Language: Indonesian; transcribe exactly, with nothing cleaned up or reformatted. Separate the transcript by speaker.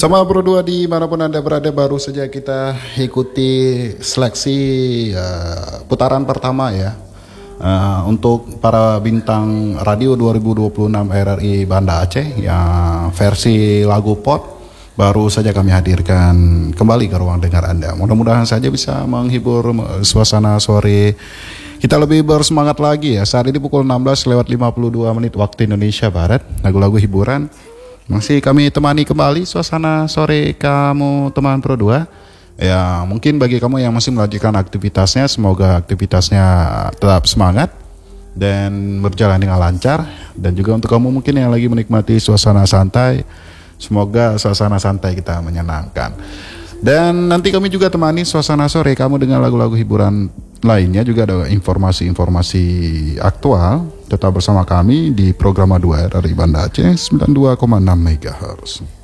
Speaker 1: Sama Pro dua dimanapun Anda berada, baru saja kita ikuti seleksi uh, putaran pertama ya. Uh, untuk para bintang radio dua ribu dua puluh enam R R I Banda Aceh yang versi lagu pop baru saja kami hadirkan kembali ke ruang dengar Anda. Mudah-mudahan saja bisa menghibur suasana sore kita lebih bersemangat lagi ya. Saat ini pukul enam belas lewat lima puluh dua menit waktu Indonesia Barat. Lagu-lagu hiburan masih kami temani kembali suasana sore kamu teman Pro dua. Ya, mungkin bagi kamu yang masih melanjutkan aktivitasnya, semoga aktivitasnya tetap semangat dan berjalan dengan lancar. Dan juga untuk kamu mungkin yang lagi menikmati suasana santai, semoga suasana santai kita menyenangkan. Dan nanti kami juga temani suasana sore kamu dengan lagu-lagu hiburan lainnya, juga ada informasi-informasi aktual. Tetap bersama kami di Programa dua R R I Banda Aceh sembilan puluh dua koma enam megahertz.